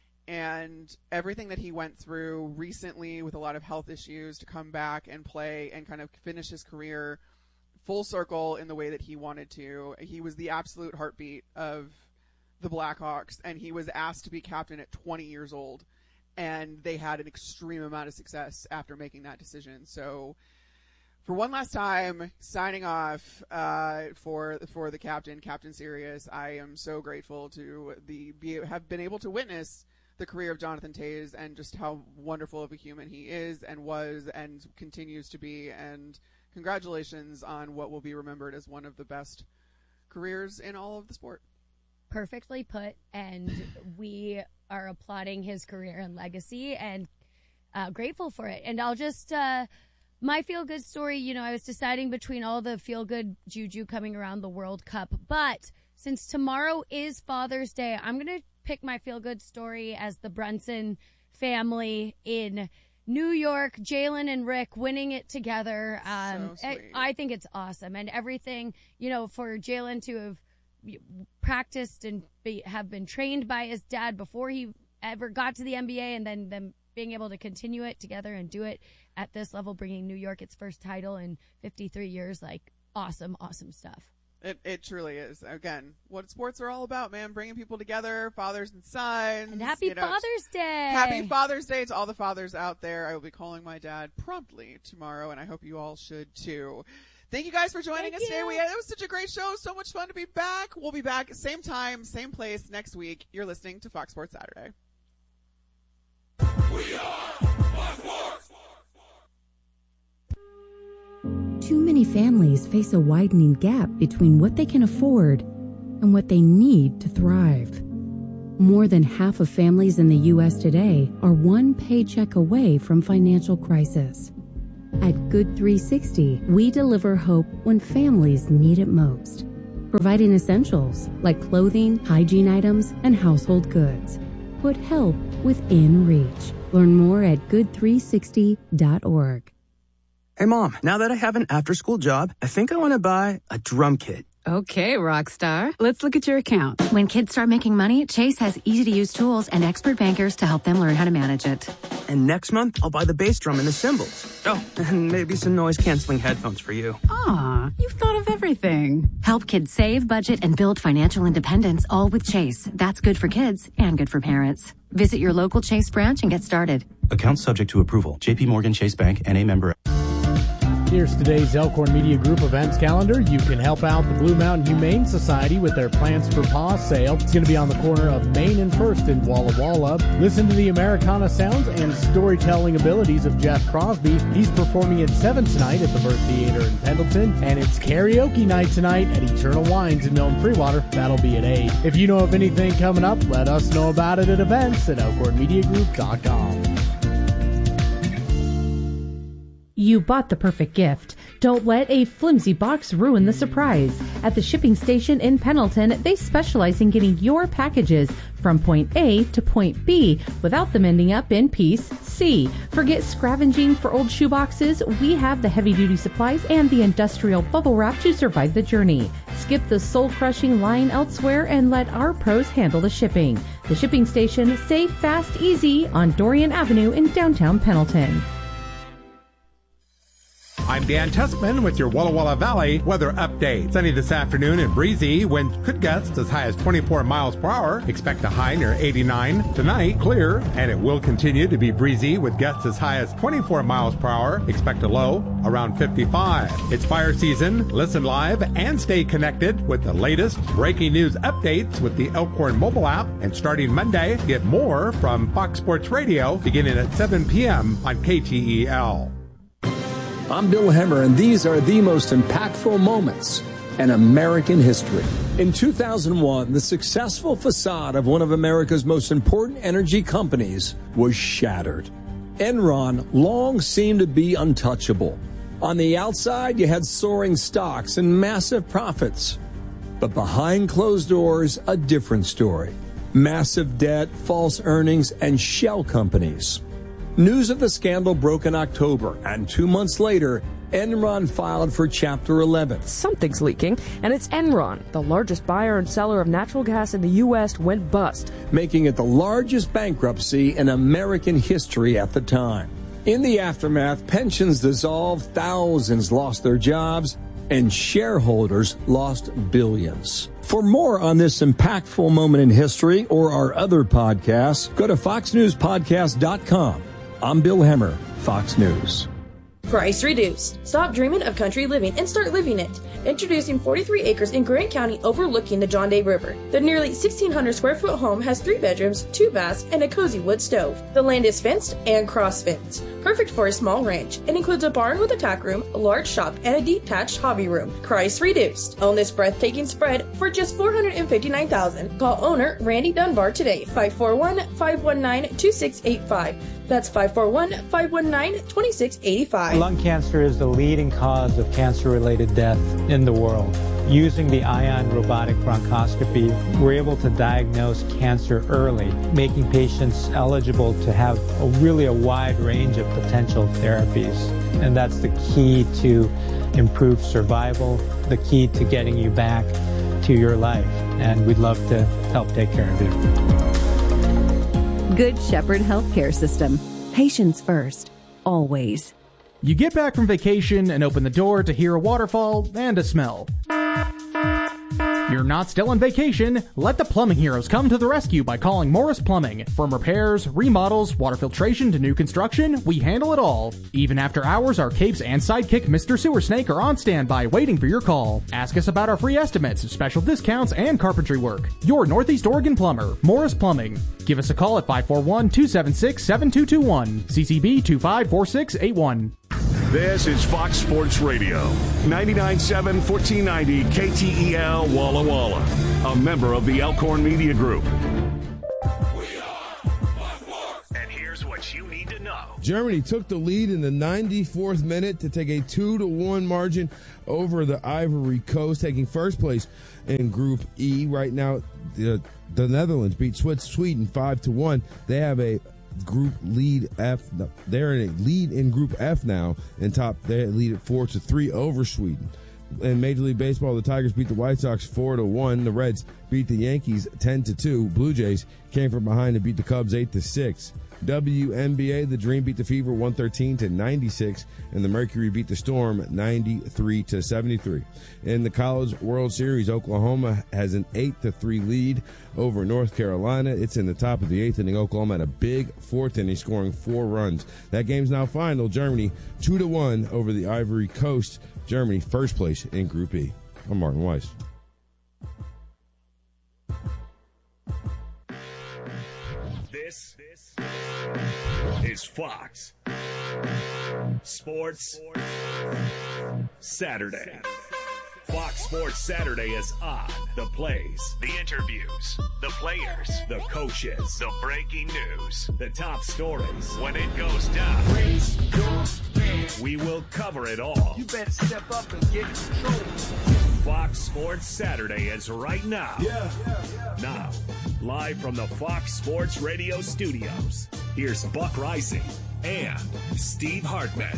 And everything that he went through recently with a lot of health issues to come back and play and kind of finish his career full circle in the way that he wanted to. He was the absolute heartbeat of the Blackhawks, and he was asked to be captain at twenty years old. And they had an extreme amount of success after making that decision. So for one last time, signing off uh, for for the captain, Captain Sirius, I am so grateful to the be, have been able to witness the career of Jonathan Toews and just how wonderful of a human he is and was and continues to be. And congratulations on what will be remembered as one of the best careers in all of the sport. Perfectly put, and we are applauding his career and legacy and uh, grateful for it. And I'll just, uh, my feel-good story, you know, I was deciding between all the feel-good juju coming around the World Cup, but since tomorrow is Father's Day, I'm going to pick my feel-good story as the Brunson family in New York, Jalen and Rick winning it together. Um, So I, sweet. I think it's awesome. And everything, you know, for Jalen to have practiced and be, have been trained by his dad before he ever got to the N B A, and then them being able to continue it together and do it at this level, bringing New York its first title in fifty-three years, like awesome, awesome stuff. It it truly is. Again, what sports are all about, man. Bringing people together, fathers and sons. And happy you know, Father's Day. Happy Father's Day to all the fathers out there. I will be calling my dad promptly tomorrow, and I hope you all should too. Thank you guys for joining Thank us you. today. We had, it was such a great show. So much fun to be back. We'll be back same time, same place next week. You're listening to Fox Sports Saturday. We are Fox Sports. Too many families face a widening gap between what they can afford and what they need to thrive. More than half of families in the U S today are one paycheck away from financial crisis. At Good three sixty, we deliver hope when families need it most, providing essentials like clothing, hygiene items, and household goods. Put help within reach. Learn more at good three sixty dot org. Hey, Mom, now that I have an after-school job, I think I want to buy a drum kit. Okay, Rockstar. Let's look at your account. When kids start making money, Chase has easy-to-use tools and expert bankers to help them learn how to manage it. And next month, I'll buy the bass drum and the cymbals. Oh, and maybe some noise-canceling headphones for you. Aw, you've thought of everything. Help kids save, budget, and build financial independence, all with Chase. That's good for kids and good for parents. Visit your local Chase branch and get started. Account subject to approval. J P Morgan Chase Bank, N A member. Here's today's Elkhorn Media Group events calendar. You can help out the Blue Mountain Humane Society with their Plants for Paws sale. It's going to be on the corner of Main and First in Walla Walla. Listen to the Americana sounds and storytelling abilities of Jeff Crosby. He's performing at seven tonight at the Burt Theater in Pendleton. And it's karaoke night tonight at Eternal Wines in Milton Freewater. That'll be at eight. If you know of anything coming up, let us know about it at events at elkhorn media group dot com. You bought the perfect gift. Don't let a flimsy box ruin the surprise. At the shipping station in Pendleton, they specialize in getting your packages from point A to point B without them ending up in piece C. Forget scavenging for old shoeboxes. We have the heavy-duty supplies and the industrial bubble wrap to survive the journey. Skip the soul-crushing line elsewhere and let our pros handle the shipping. The shipping station, safe, fast, easy on Dorian Avenue in downtown Pendleton. I'm Dan Tuskman with your Walla Walla Valley weather update. Sunny this afternoon and breezy. Wind could gust as high as twenty-four miles per hour. Expect a high near eighty-nine. Tonight, clear, and it will continue to be breezy with gusts as high as twenty-four miles per hour. Expect a low around fifty-five. It's fire season. Listen live and stay connected with the latest breaking news updates with the Elkhorn mobile app. And starting Monday, get more from Fox Sports Radio beginning at seven p.m. on K T E L. I'm Bill Hemmer, and these are the most impactful moments in American history. In two thousand one, the successful facade of one of America's most important energy companies was shattered. Enron long seemed to be untouchable. On the outside, you had soaring stocks and massive profits. But behind closed doors, a different story. Massive debt, false earnings, and shell companies. News of the scandal broke in October, and two months later, Enron filed for Chapter eleven. Something's leaking, and it's Enron, the largest buyer and seller of natural gas in the U S, went bust, making it the largest bankruptcy in American history at the time. In the aftermath, pensions dissolved, thousands lost their jobs, and shareholders lost billions. For more on this impactful moment in history or our other podcasts, go to fox news podcast dot com. I'm Bill Hemmer, Fox News. Price reduced. Stop dreaming of country living and start living it. Introducing forty-three acres in Grant County overlooking the John Day River. The nearly sixteen hundred square foot home has three bedrooms, two baths, and a cozy wood stove. The land is fenced and cross-fenced. Perfect for a small ranch. It includes a barn with a tack room, a large shop, and a detached hobby room. Price reduced. Own this breathtaking spread for just four hundred fifty-nine thousand dollars. Call owner Randy Dunbar today, five four one, five one nine, two six eight five. That's five four one, five one nine, two six eight five. Lung cancer is the leading cause of cancer-related death in the world. Using the Ion robotic bronchoscopy, we're able to diagnose cancer early, making patients eligible to have a really a wide range of potential therapies. And that's the key to improved survival, the key to getting you back to your life. And we'd love to help take care of you. Good Shepherd Healthcare System. Patients first. Always. You get back from vacation and open the door to hear a waterfall and a smell. You're not still on vacation? Let the plumbing heroes come to the rescue by calling Morris Plumbing. From repairs, remodels, water filtration to new construction, we handle it all. Even after hours, our capes and sidekick Mister Sewer Snake are on standby waiting for your call. Ask us about our free estimates, special discounts, and carpentry work. Your Northeast Oregon plumber, Morris Plumbing. Give us a call at five four one, two seven six, seven two two one, C C B two five four six eight one. This is Fox Sports Radio, ninety-nine point seven, fourteen ninety K T E L Walla Walla, a member of the Elkhorn Media Group. And here's what you need to know. Germany took the lead in the ninety-fourth minute to take a two to one margin over the Ivory Coast, taking first place in Group E. Right now, the, the Netherlands beat Sweden five to one. They have a Group lead F. They're in a lead in Group F now, and top they lead at four to three over Sweden. In Major League Baseball, the Tigers beat the White Sox four to one. The Reds beat the Yankees ten to two. Blue Jays came from behind and beat the Cubs eight to six. W N B A, the Dream beat the Fever one thirteen to ninety-six, and the Mercury beat the Storm ninety-three to seventy-three. In the College World Series, Oklahoma has an eight to three lead over North Carolina. It's in the top of the eighth inning. Oklahoma had a big fourth inning, scoring four runs. That game's now final. Germany two to one over the Ivory Coast. Germany first place in Group E. I'm Martin Weiss. This is Fox Sports Saturday. Fox Sports Saturday is on. The plays, the interviews, the players, the coaches, the breaking news, the top stories. When it goes down, we will cover it all. You better step up and get in control. Fox Sports Saturday is right now. Yeah. yeah, yeah. Now, live from the Fox Sports Radio studios, here's Buck Rising and Steve Hartman.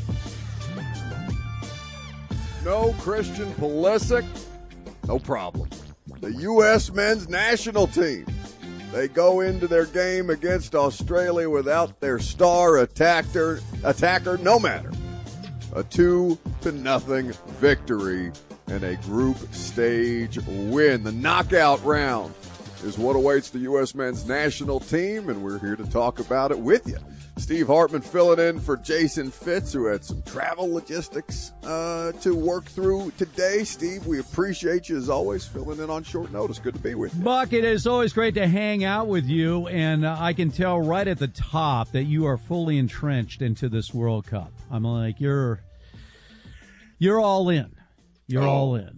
No Christian Pulisic, no problem. The U S men's national team, they go into their game against Australia without their star attacker, attacker no matter. A two to nothing victory and a group stage win. The knockout round is what awaits the U S men's national team, and we're here to talk about it with you. Steve Hartman filling in for Jason Fitz, who had some travel logistics uh, to work through today. Steve, we appreciate you, as always, filling in on short notice. Good to be with you. Buck, it is always great to hang out with you, and uh, I can tell right at the top that you are fully entrenched into this World Cup. I'm like, you're you're all in. You're oh, all in.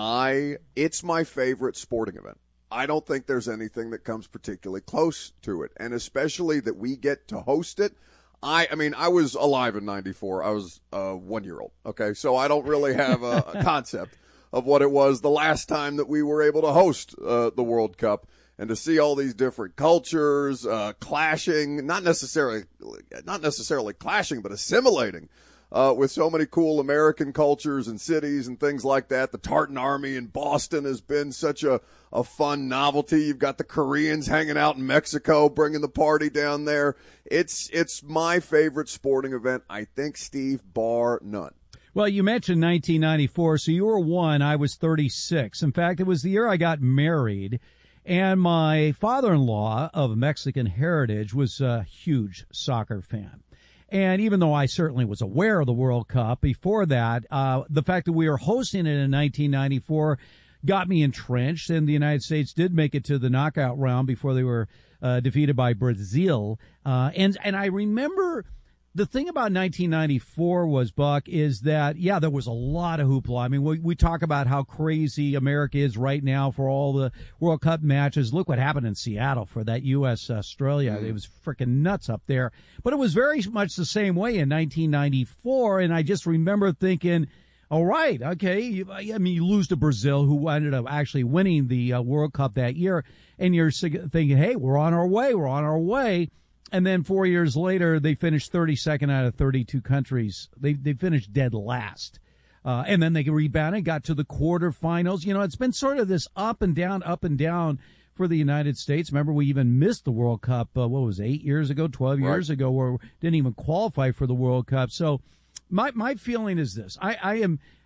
I, it's my favorite sporting event. I don't think there's anything that comes particularly close to it, and especially that we get to host it. I, I mean, I was alive in ninety-four. I was a one-year-old, okay? So I don't really have a, a concept of what it was the last time that we were able to host uh, the World Cup, and to see all these different cultures uh, clashing, not necessarily, not necessarily clashing, but assimilating. Uh, with so many cool American cultures and cities and things like that. The Tartan Army in Boston has been such a, a fun novelty. You've got the Koreans hanging out in Mexico, bringing the party down there. It's it's my favorite sporting event, I think, Steve, bar none. Well, you mentioned nineteen ninety-four, so you were one, I was thirty-six. In fact, it was the year I got married, and my father-in-law of Mexican heritage was a huge soccer fan. And even though I certainly was aware of the World Cup before that, uh, the fact that we were hosting it in nineteen ninety-four got me entrenched, and the United States did make it to the knockout round before they were uh, defeated by Brazil. Uh, and, and I remember the thing about nineteen ninety-four was, Buck, is that, yeah, there was a lot of hoopla. I mean, we, we talk about how crazy America is right now for all the World Cup matches. Look what happened in Seattle for that U S Australia. Mm. It was freaking nuts up there. But it was very much the same way in nineteen ninety-four, and I just remember thinking, all right, okay, you, I mean, you lose to Brazil, who ended up actually winning the uh, World Cup that year, and you're thinking, hey, we're on our way, we're on our way. And then four years later, they finished thirty-second out of thirty-two countries. They they finished dead last. Uh, and then they rebounded, got to the quarterfinals. You know, it's been sort of this up and down, up and down for the United States. Remember, we even missed the World Cup, uh, what was it, eight years ago, twelve right. years ago, where we didn't even qualify for the World Cup. So my my feeling is this. I, I am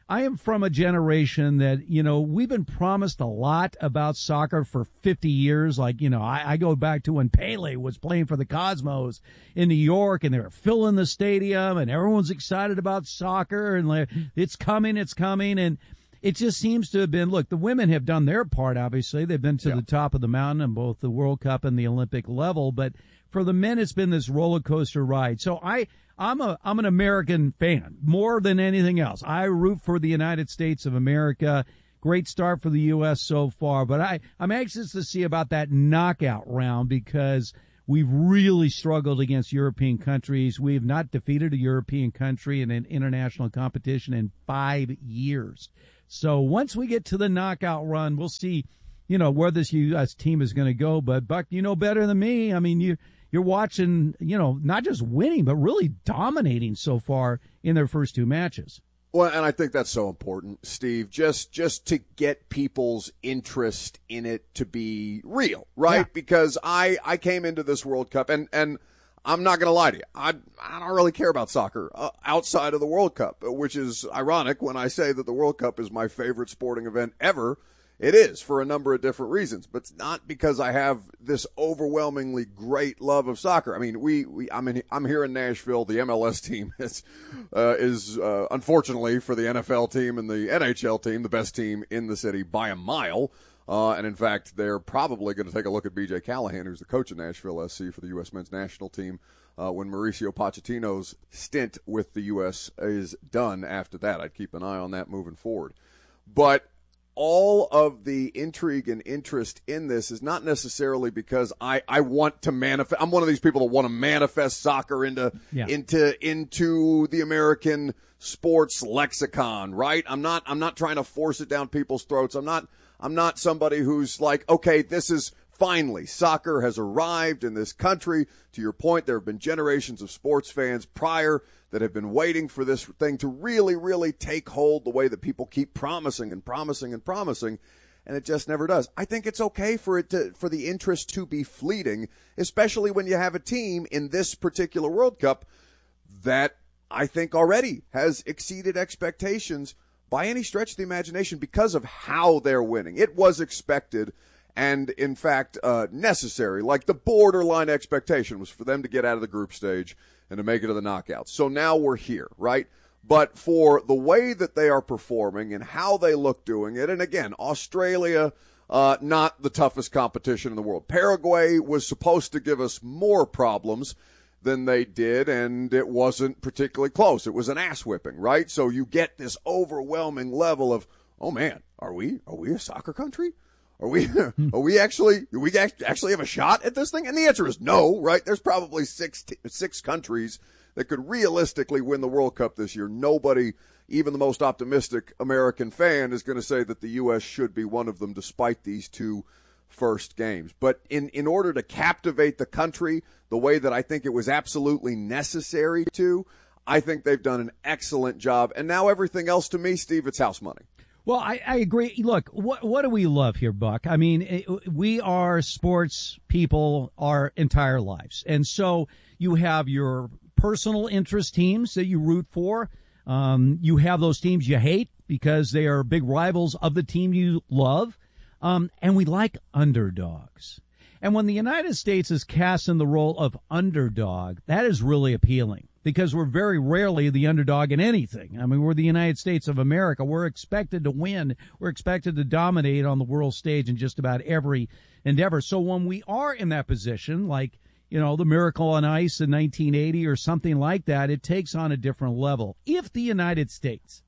I am from a generation that, you know, we've been promised a lot about soccer for fifty years. Like, you know, I, I go back to when Pele was playing for the Cosmos in New York, and they were filling the stadium, and everyone's excited about soccer, and like, it's coming, it's coming. And it just seems to have been, look, the women have done their part, obviously. They've been to yeah. the top of the mountain on both the World Cup and the Olympic level. But for the men, it's been this roller coaster ride. So I, I'm a, I'm an American fan more than anything else. I root for the United States of America. Great start for the U S so far. But I, I'm anxious to see about that knockout round, because we've really struggled against European countries. We have not defeated a European country in an international competition in five years. So once we get to the knockout run, we'll see, you know, where this U S team is going to go. But, Buck, you know better than me. I mean, you, you're watching, you know, not just winning, but really dominating so far in their first two matches. Well, and I think that's so important, Steve, just just to get people's interest in it to be real, right? Yeah. Because I, I came into this World Cup, and, and I'm not going to lie to you, I, I don't really care about soccer uh, outside of the World Cup, which is ironic when I say that the World Cup is my favorite sporting event ever. It is, for a number of different reasons, but it's not because I have this overwhelmingly great love of soccer. I mean, we, we I'm in, I'm here in Nashville. The M L S team is, uh, is, uh, unfortunately for the N F L team and the N H L team, the best team in the city by a mile. Uh, and in fact, they're probably going to take a look at B J Callahan, who's the coach of Nashville S C for the U S men's national team, uh, when Mauricio Pochettino's stint with the U S is done after that. I'd keep an eye on that moving forward. But all of the intrigue and interest in this is not necessarily because I, I want to manifest. I'm one of these people that want to manifest soccer into, yeah. into, into the American sports lexicon, right? I'm not, I'm not trying to force it down people's throats. I'm not, I'm not somebody who's like, okay, this is finally soccer has arrived in this country. To your point, there have been generations of sports fans prior that have been waiting for this thing to really, really take hold the way that people keep promising and promising and promising, and it just never does. I think it's okay for it to, for the interest to be fleeting, especially when you have a team in this particular World Cup that I think already has exceeded expectations by any stretch of the imagination because of how they're winning. It was expected and, in fact, uh, necessary. Like the borderline expectation was for them to get out of the group stage and to make it to the knockouts. So now we're here, right? But for the way that they are performing and how they look doing it, and again, Australia, uh, not the toughest competition in the world. Paraguay was supposed to give us more problems than they did, and it wasn't particularly close. It was an ass whipping, right? So you get this overwhelming level of, oh man, are we, are we a soccer country? Are we, are we actually, do we actually have a shot at this thing? And the answer is no, right? There's probably six, six countries that could realistically win the World Cup this year. Nobody, even the most optimistic American fan, is going to say that the U S should be one of them despite these two first games. But in, in order to captivate the country the way that I think it was absolutely necessary to, I think they've done an excellent job. And now everything else to me, Steve, it's house money. Well, I, I agree. Look, what what do we love here, Buck? I mean, it, we are sports people our entire lives. And so you have your personal interest teams that you root for. Um, you have those teams you hate because they are big rivals of the team you love. Um, and we like underdogs. And when the United States is cast in the role of underdog, that is really appealing because we're very rarely the underdog in anything. I mean, we're the United States of America. We're expected to win. We're expected to dominate on the world stage in just about every endeavor. So when we are in that position, like, you know, the Miracle on Ice in nineteen eighty or something like that, it takes on a different level. If the United States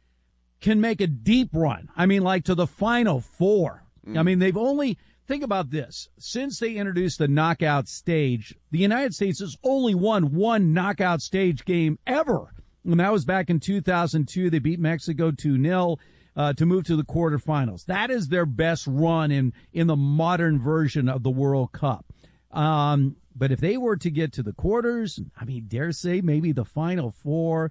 can make a deep run, I mean, like to the Final Four, mm. I mean, they've only... Think about this. Since they introduced the knockout stage, the United States has only won one knockout stage game ever. And that was back in two thousand two. They beat Mexico two nil uh, to move to the quarterfinals. That is their best run in, in the modern version of the World Cup. Um, but if they were to get to the quarters, I mean, dare say maybe the Final Four,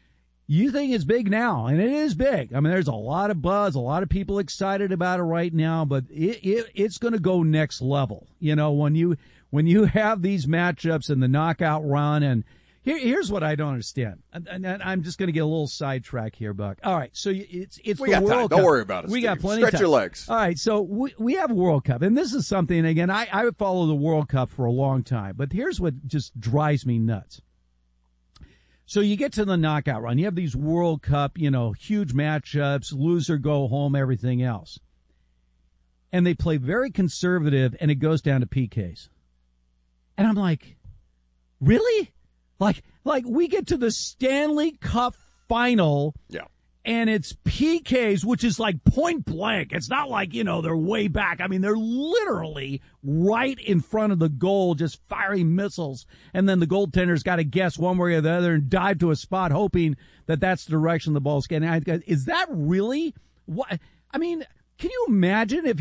you think it's big now, and it is big. I mean, there's a lot of buzz, a lot of people excited about it right now, but it, it it's going to go next level. You know, when you when you have these matchups in the knockout run, and Here, here's what I don't understand, and, and, and I'm just going to get a little sidetrack here, Buck. All right, so it's it's we the got World time. Cup. Don't worry about it. We Steve. got plenty Stretch of time. your legs. All right, so we we have a World Cup, and this is something. Again, I I follow the World Cup for a long time, but here's what just drives me nuts. So you get to the knockout round. You have these World Cup, you know, huge matchups, loser go home, everything else, and they play very conservative, and it goes down to P Ks, and I'm like, really? Like, like we get to the Stanley Cup final, yeah, and it's P Ks, which is like point blank. It's not like, you know, they're way back. I mean, they're literally right in front of the goal, just firing missiles, and then the goaltender's got to guess one way or the other and dive to a spot, hoping that that's the direction the ball's getting. Is that really what? I mean, can you imagine if